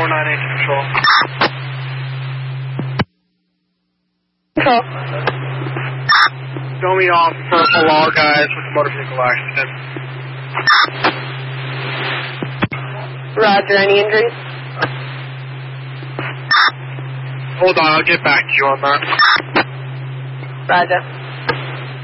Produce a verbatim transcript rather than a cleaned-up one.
four nine eight control. Control. Show me off for Halal guys with motor vehicle accident. Roger, any injuries? Hold on, I'll get back to you on that. Roger.